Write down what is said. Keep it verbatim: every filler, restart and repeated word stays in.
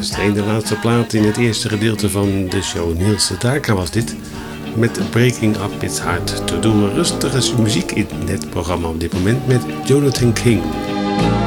is de ene laatste plaat in het eerste gedeelte van de show. Niels Sedaka was dit. Met Breaking Up It's Hard to Do. Rustige muziek in het programma op dit moment met Jonathan King.